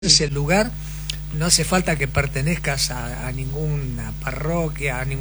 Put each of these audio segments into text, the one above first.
es el lugar, no hace falta que pertenezcas a ninguna parroquia, a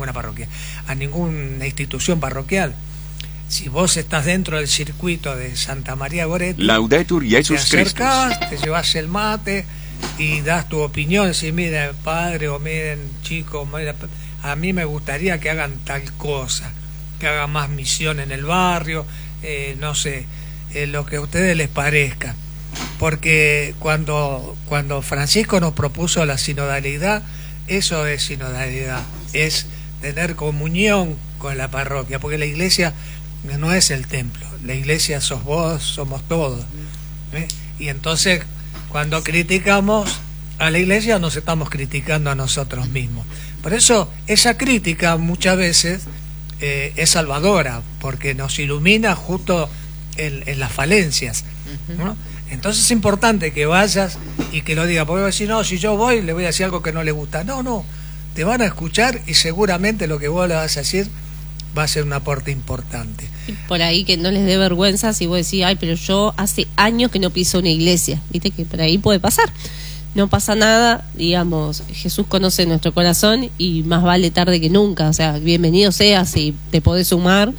ninguna institución parroquial. Si vos estás dentro del circuito de Santa María Goretti, Laudetur Jesus te acercás, Christus. te llevas el mate y das tu opinión, decís, mire padre, o miren chicos, a mí me gustaría que hagan tal cosa, que hagan más misión en el barrio, no sé, lo que a ustedes les parezca. Porque cuando Francisco nos propuso la sinodalidad, eso es sinodalidad, es tener comunión con la parroquia, porque la iglesia no es el templo, la iglesia sos vos, somos todos, ¿eh? Y entonces cuando criticamos a la iglesia nos estamos criticando a nosotros mismos. Por eso esa crítica muchas veces es salvadora, porque nos ilumina justo en las falencias, ¿no? Entonces es importante que vayas y que lo digas, porque decir, no, si yo voy le voy a decir algo que no le gusta. No, te van a escuchar y seguramente lo que vos le vas a decir va a ser un aporte importante. Por ahí que no les dé vergüenza si vos decís, ay, pero yo hace años que no piso una iglesia, viste que por ahí puede pasar. No pasa nada, digamos, Jesús conoce nuestro corazón y más vale tarde que nunca, o sea, bienvenido seas si te podés sumar.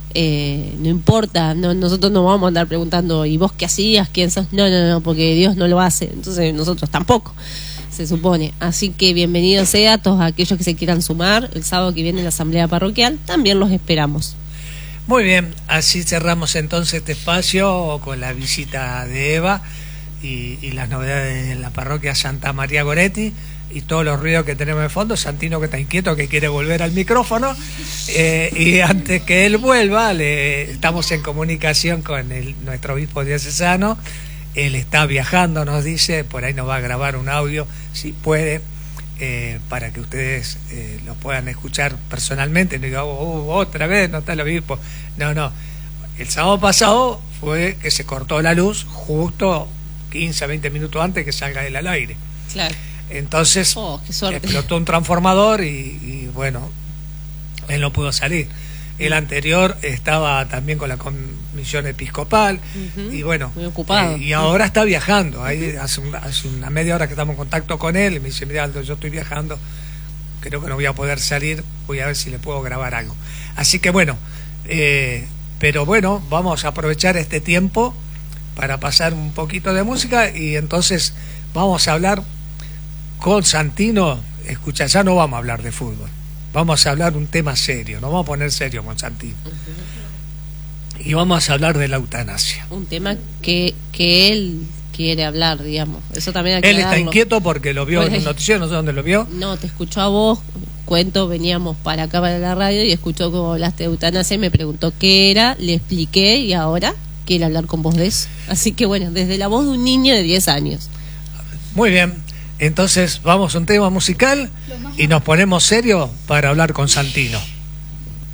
No importa, nosotros no vamos a andar preguntando ¿y vos qué hacías? ¿Quién sos? No, porque Dios no lo hace, entonces nosotros tampoco, se supone. Así que bienvenidos sea a todos aquellos que se quieran sumar el sábado que viene en la asamblea parroquial, también los esperamos. Muy bien, así cerramos entonces este espacio con la visita de Eva y las novedades de la parroquia Santa María Goretti y todos los ruidos que tenemos de fondo. Santino, que está inquieto, que quiere volver al micrófono, y antes que él vuelva estamos en comunicación con nuestro obispo diocesano. Él está viajando, nos dice, por ahí nos va a grabar un audio si puede, para que ustedes lo puedan escuchar personalmente. No diga, otra vez no está el obispo. No, el sábado pasado fue que se cortó la luz justo 15 a 20 minutos antes que salga él al aire. Claro. Entonces explotó un transformador y bueno, él no pudo salir. El anterior estaba también con la comisión episcopal, y bueno, muy ocupado. Y ahora está viajando. Ahí hace una media hora que estamos en contacto con él y me dice, mira Aldo, yo estoy viajando, creo que no voy a poder salir, voy a ver si le puedo grabar algo. Así que bueno, pero bueno, vamos a aprovechar este tiempo para pasar un poquito de música y entonces vamos a hablar con Santino. Escucha, ya no vamos a hablar de fútbol, vamos a hablar un tema serio, nos vamos a poner serio con Santino. Y vamos a hablar de la eutanasia. Un tema que él quiere hablar, digamos. Eso también hay que Él está inquieto porque lo vio en un noticiero, no sé dónde lo vio. No, te escuchó a vos, veníamos para acá para la radio y escuchó cómo hablaste de eutanasia y me preguntó qué era, le expliqué y ahora quiere hablar con vos de eso. Así que bueno, desde la voz de un niño de 10 años. Muy bien. Entonces vamos a un tema musical y nos ponemos serio para hablar con Santino.